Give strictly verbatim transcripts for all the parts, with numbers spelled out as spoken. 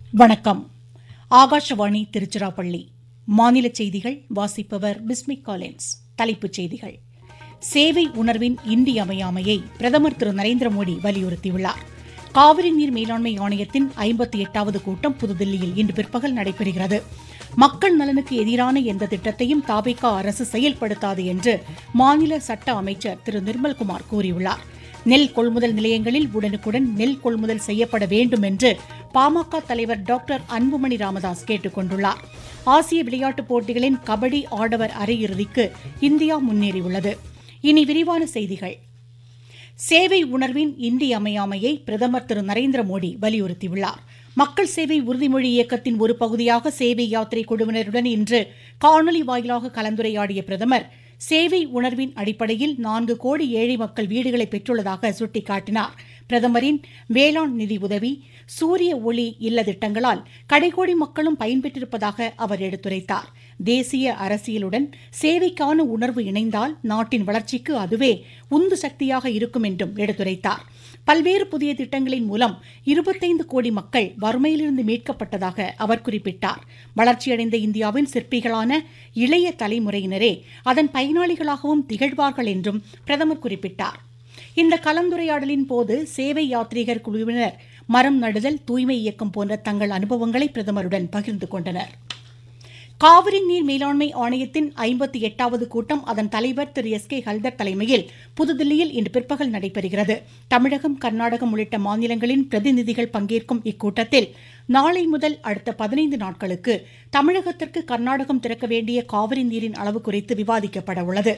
வணக்கம். ஆகாஷவாணி திருச்சிராப்பள்ளி. மாநில செய்திகள் வாசிப்பவர் பிஸ்மிக் காலின்ஸ். தலைப்புச் செய்திகள். சேவை உணர்வின் இன்றியமையாமையை பிரதமர் திரு நரேந்திர மோடி வலியுறுத்தியுள்ளார். காவிரி நீர் மேலாண்மை ஆணையத்தின் ஐம்பத்தி எட்டாவது கூட்டம் புதுதில்லியில் இன்று பிற்பகல் நடைபெறுகிறது. மக்கள் நலனுக்கு எதிரான எந்த திட்டத்தையும் தவிக அரசு செயல்படுத்தாது என்று மாநில சட்ட அமைச்சர் திரு நிர்மல்குமார் கூறியுள்ளார். நெல் கொள்முதல் நிலையங்களில் உடனுக்குடன் நெல் கொள்முதல் செய்யப்பட வேண்டும் என்று பாமக தலைவர் டாக்டர் அன்புமணி ராமதாஸ் கேட்டுக் கொண்டுள்ளார். ஆசிய விளையாட்டுப் போட்டிகளின் கபடி ஆடவர் அரையிறுதிக்கு இந்தியா முன்னேறியுள்ளது. இனி விரிவான செய்திகள். சேவை உணர்வின் இன்றியமையாமையை பிரதமர் திரு நரேந்திர மோடி வலியுறுத்தியுள்ளார். மக்கள் சேவை உறுதிமொழி இயக்கத்தின் ஒரு பகுதியாக சேவை யாத்திரை குழுவினருடன் இன்று காணொலி வாயிலாக கலந்துரையாடிய பிரதமர், சேவை உணர்வின் அடிப்படையில் நான்கு கோடி ஏழை மக்கள் வீடுகளை பெற்றுள்ளதாக சுட்டிக்காட்டினார். பிரதமரின் வேளாண் நிதி உதவி, சூரிய ஒளி இல்ல திட்டங்களால் கடைகோடி மக்களும் பயன்பெற்றிருப்பதாக அவர் எடுத்துரைத்தார். தேசிய அரசியலுடன் சேவைக்கான உணர்வு இணைந்தால் நாட்டின் வளர்ச்சிக்கு அதுவே உந்து சக்தியாக இருக்கும் என்றும் எடுத்துரைத்தார். பல்வேறு புதிய திட்டங்களின் மூலம் இருபத்தைந்து கோடி மக்கள் வறுமையிலிருந்து மீட்கப்பட்டதாக அவர் குறிப்பிட்டார். வளர்ச்சியடைந்த இந்தியாவின் சிற்பிகளான இளைய தலைமுறையினரே அதன் பயனாளிகளாகவும் திகழ்வார்கள் என்றும் பிரதமர் குறிப்பிட்டார். இந்த கலந்துரையாடலின் போது சேவை யாத்ரீகர் குழுவினர் மரம் நடுதல், தூய்மை இயக்கம் போன்ற தங்கள் அனுபவங்களை பிரதமருடன் பகிர்ந்து கொண்டனர். காவிரி நீர் மேலாண்மை ஆணையத்தின் ஐம்பத்தி எட்டாவது கூட்டம் அதன் தலைவர் திரு எஸ் கே ஹல்தர் தலைமையில் புதுதில்லியில் இன்று பிற்பகல் நடைபெறுகிறது. தமிழகம், கர்நாடகம் உள்ளிட்ட மாநிலங்களின் பிரதிநிதிகள் பங்கேற்கும் இக்கூட்டத்தில் நாளை முதல் அடுத்த பதினைந்து நாட்களுக்கு தமிழகத்திற்கு கர்நாடகம் திறக்க வேண்டிய காவிரி நீரின் அளவு குறித்து விவாதிக்கப்பட உள்ளது.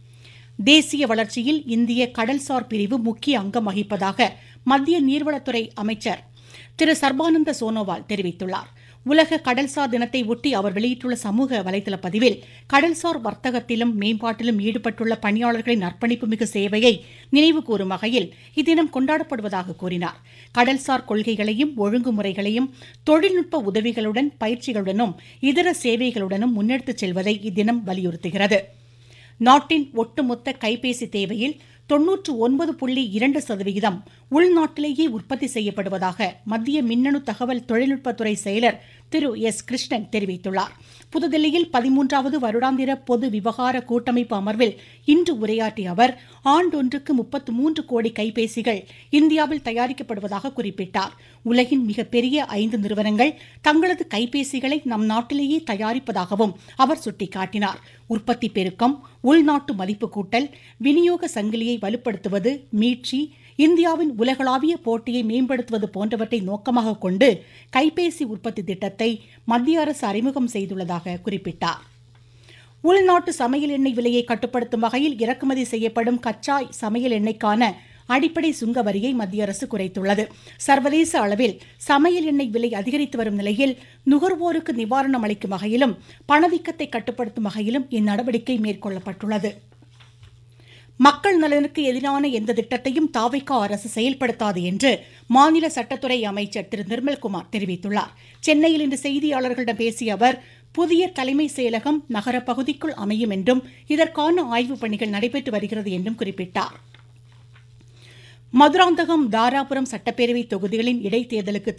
தேசிய வளர்ச்சியில் இந்திய கடல்சார் பிரிவு முக்கிய அங்கம் வகிப்பதாக மத்திய நீர்வளத்துறை அமைச்சர் திரு சர்பானந்த சோனோவால் தெரிவித்துள்ளார். உலக கடல்சார் தினத்தை ஒட்டி அவர் வெளியிட்டுள்ள சமூக வலைதள பதிவில், கடல்சார் வர்த்தகத்திலும் மேம்பாட்டிலும் ஈடுபட்டுள்ள பணியாளர்களின் அர்ப்பணிப்புமிகு சேவையை நினைவுகூரும் வகையில் இத்தினம் கொண்டாடப்படுவதாக கூறினார். கடல்சார் கொள்கைகளையும் ஒழுங்குமுறைகளையும் தொழில்நுட்ப உதவிகளுடன், பயிற்சிகளுடனும் இதர சேவைகளுடனும் முன்னெடுத்துச் செல்வதை இத்தினம் வலியுறுத்துகிறது. நாட்டின் ஒட்டுமொத்த கைபேசி தேவையில் தொன்னூற்று ஒன்பது புள்ளி இரண்டு சதவிகிதம் உள்நாட்டிலேயே உற்பத்தி செய்யப்படுவதாக மத்திய மின்னணு தகவல் தொழில்நுட்பத்துறை செயலர் திரு எஸ் கிருஷ்ணன் தெரிவித்துள்ளார். புதுதில்லியில் பதிமூன்றாவது வருடாந்திர பொது விவகார கூட்டமைப்பு அமர்வில் இன்று உரையாற்றிய அவர், ஆண்டொன்றுக்கு முப்பத்து மூன்று கோடி கைபேசிகள் இந்தியாவில் தயாரிக்கப்படுவதாக குறிப்பிட்டார். உலகின் மிகப்பெரிய ஐந்து நிறுவனங்கள் தங்களது கைபேசிகளை நம் நாட்டிலேயே தயாரிப்பதாகவும் அவர் சுட்டிக்காட்டினார். உற்பத்தி பெருக்கம், உள்நாட்டு மதிப்பு கூட்டல், விநியோக சங்கிலியை வலுப்படுத்துவது, மீட்சி, இந்தியாவின் உலகளாவிய போட்டியை மேம்படுத்துவது போன்றவற்றை நோக்கமாக கொண்டு கைபேசி உற்பத்தி திட்டத்தை மத்திய அரசு அறிமுகம் செய்துள்ளதாக குறிப்பிட்டார். உள்நாட்டு சமையல் எண்ணெய் விலையை கட்டுப்படுத்தும் வகையில் இறக்குமதி செய்யப்படும் கச்சா சமையல் எண்ணெய்க்கான அடிப்படை சுங்க வரியை மத்திய அரசு குறைத்துள்ளது. சர்வதேச அளவில் சமையல் எண்ணெய் விலை அதிகரித்து வரும் நிலையில் நுகர்வோருக்கு நிவாரணம் அளிக்கும் வகையிலும் பணவீக்கத்தை கட்டுப்படுத்தும் வகையிலும் இந்நடவடிக்கை மேற்கொள்ளப்பட்டுள்ளது. மக்கள் நலனுக்கு எதிரான எந்த திட்டத்தையும் தவிக அரசு செயல்படுத்தாது என்று மாநில சட்டத்துறை அமைச்சர் திரு நிர்மல்குமார் தெரிவித்துள்ளார். சென்னையில் இன்று செய்தியாளர்களிடம் பேசிய அவர், புதிய தலைமை செயலகம் நகர பகுதிக்குள் அமையும் என்றும் இதற்கான ஆய்வுப் பணிகள் நடைபெற்று வருகிறது என்றும் குறிப்பிட்டார். மதுராந்தகம், தாராபுரம் சட்டப்பேரவை தொகுதிகளின் இடைத்தேர்தலுக்கு